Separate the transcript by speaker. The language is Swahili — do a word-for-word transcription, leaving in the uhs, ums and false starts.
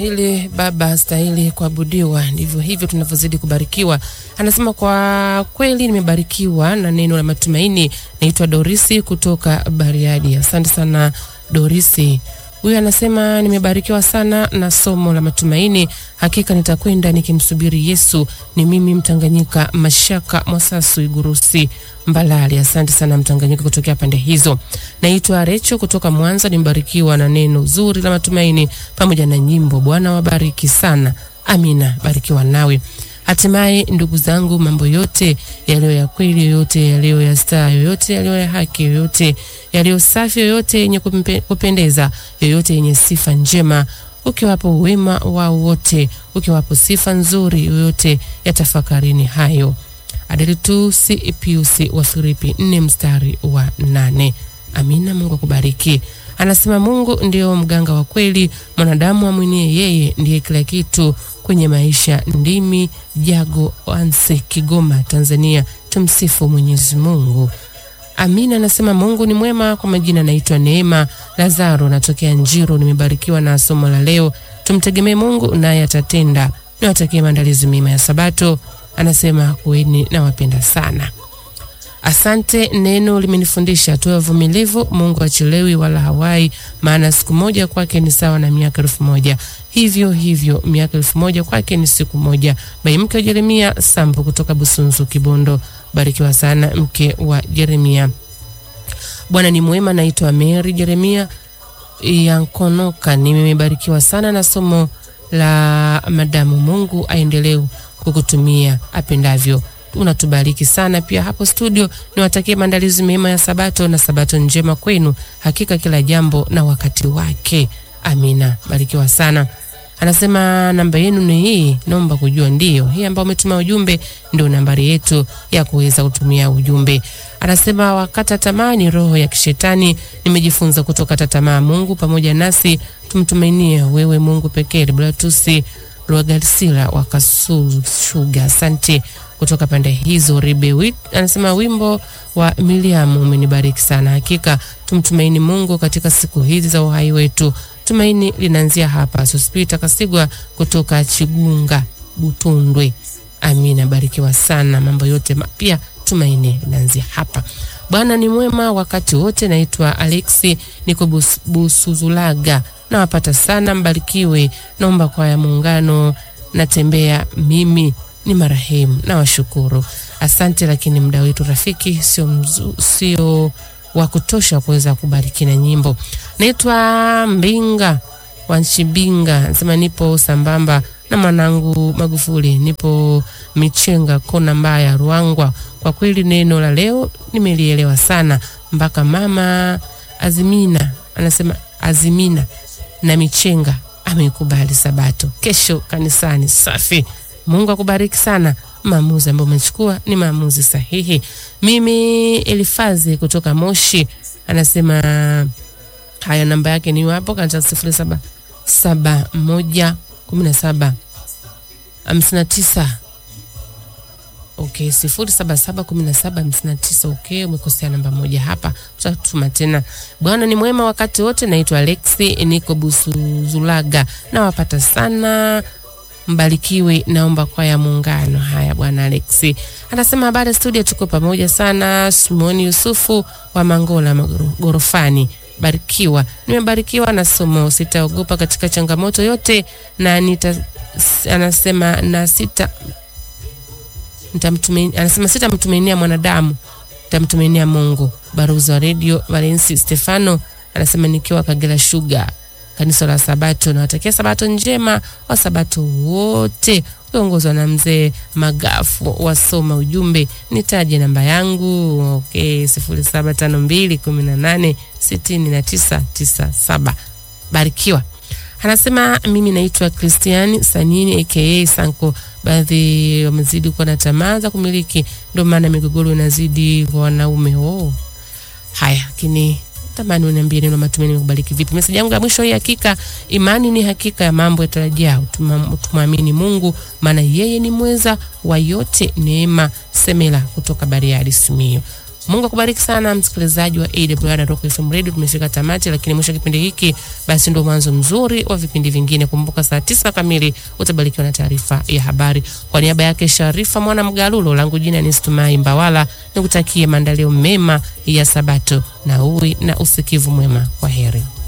Speaker 1: Ili baba stahili kuabudiwa, ndivyo hivyo tunavyozidi kubarikiwa. Anasema kwa kweli nimebarikiwa na neno la matumaini. Naitwa Dorisi kutoka Bariadi. Asante sana Dorisi. Huyu anasema nimebarikiwa sana na somo la matumaini. Hakika nitakwenda nikimsubiri Yesu. Ni mimi Mtanganyika Mashaka Mwasasu Igurusi Mbalali. Asante sana Mtanganyika kutokea pande hizo. Naitwa Recho kutoka Mwanza. Nimebarikiwa na neno zuri la matumaini pamoja na nyimbo. Bwana wabariki sana. Amina. Barikiwa nawe. Hatimaye ndugu zangu, mambo yote yaliyo ya kweli, yote yaliyo ya staa, yote yaliyo ya haki, yote yaliyo safi, yote yenye kupendeza, yote yenye sifa njema, ukiwapo wema wao wote, ukiwapo sifa nzuri, yote yatafakarini hayo. Adelitusi Piusi wa Filipi nne mstari wa nane. Amina. Mungu akubariki. Anasema Mungu ndio mganga wa kweli, mwanadamu amwinie yeye ndiye kila kitu kwenye maisha. Ndimi Jago Anse, Kigoma, Tanzania. Tumsifu Mwenyezi Mungu. Amina. Anasema Mungu ni mwema. Kwa majina naitwa Neema Lazaro, natokea Njiro. Nimebarikiwa na somo la leo. Tumtegemee Mungu naye atatenda. Niwatakie maandalizi mema ya Sabato. Anasema kueni na wapenda sana. Asante, neno limenifundisha tuwe vumilivu. Mungu achelewi wala hawai, maana siku moja kwake ni sawa na miaka elfu moja. Hivyo hivyo miaka elfu moja kwake ni siku moja. Bai mke wa Jeremia Sambo kutoka Busunzu Kibondo. Barikiwa sana mke wa Jeremia. Bwana ni mwema. Naitwa Mary Jeremia Yankonoka. Nimebarikiwa sana na somo la madamu. Mungu aendelee kukutumia apendavyo. Unatubariki sana pia hapo studio. Niwatakie maandalizi mema ya Sabato na Sabato njema kwenu. Hakika kila jambo na wakati wake. Amina. Barikiwa sana. Anasema namba yenu ni hii. Naomba kujua. Ndio hii ambayo umetuma ujumbe ndio nambari yetu ya kuweza kutumia ujumbe. Anasema wakata tamaa ni roho ya kishetani. Nimejifunza kutoka tamaa. Mungu pamoja nasi, tumtumainie wewe Mungu pekee. Blatusi Rwagalisila Wakasulu Sugar. Asante kutoka pande hizo. Ribewit anasema wimbo wa Miriam umenibariki sana. Hakika tumtumaini Mungu katika siku hizi za uhai wetu. Tumaini linaanzia hapa. Sospita Kasigwa kutoka Chigunga Butundwe. Amina. Barikiwa sana. Mambo yote mapya tumaini linaanzia hapa. Bwana ni mwema wakati wote. Naitwa Alexi niko bus, Busuzulaga. Nawapata sana, mbarikiwe. Naomba kwa ya muungano natembea mimi ni marehemu. Na washukuru. Asante, lakini muda wetu rafiki sio mzu, sio wa kutosha kuweza kubariki na nyimbo. Naitwa Mbinga Wanchibinga. Nasema nipo sambamba na mwanangu Magufuli. Nipo Michenga Kona Mbaya Ruangwa. Kwa kweli neno la leo nimelielewa sana. Mpaka mama Azimina anasema Azimina na Michenga amekubali Sabato kesho kanisani. Safi. Mungu akubariki sana. Maamuzi ambayo umechukua ni maamuzi sahihi. Mimi Elifazi kutoka Moshi anasema haya, namba yake ni hapo kanta sifuri saba saba moja kumi na saba hamsini na tisa. Okay, sifuri saba saba kumi na saba hamsini na tisa. Okay, umekosea namba moja hapa. Tutatuma tena. Bwana ni mwema wakati wote. Naitwa Alexi niko Busuzulaga. Nawapata sana, mbarikiwe. Naomba kwa ya muungano. Haya bwana Alexi. Anasema habari studio, tuko pamoja sana. Simoni Yusufu wa Mangola Gorofani. Barikiwa. Nimebarikiwa na somo. Sitaogopa katika changamoto yote na nita anasema na sita nitamtumaini anasema sitamtumainia mwanadamu, nitamtumainia Mungu. Baruza Radio Valensi Stefano anasema nikiwa Kagera Sugar kanisa la Sabato. Nawatakia Sabato njema wa Sabato wote. Uongozwa na mzee Magafu. Wasoma ujumbe nitaje namba yangu. Okay, sifuri saba tano mbili kumi na nane sitini na tisa tisa saba. Barikiwa. Anasema mimi naitwa Christian Sanini aka Sanko. Baadhi wamezidi kuwa na tamaa za kumiliki, ndio maana migogoro inazidi kwa wanaume. Oh. Haya, lakini tamani uniambie neno matumaini kubariki vipi. Message yangu ya mwisho hii, hakika imani ni hakika ya mambo yatarajao. Tumwamini Mungu maana yeye ni mweza wa yote. Neema Semela kutoka Bariadi Simiyu. Mungu akubariki sana msikilizaji wa A W R na Rock F M Radio. Tumefika tamati, lakini mwisho kipindi hiki basi ndio mwanzo mzuri wa vipindi vingine. Kumbuka saa tisa kamili utabarikiwa na taarifa ya habari. Kwa niaba yake Sharifa Mwana Mgalulo, langu jina ni Stumai Mbawala, nikutakie maandalio mema ya Sabato na uwi na usikivu mwema. Kwa heri.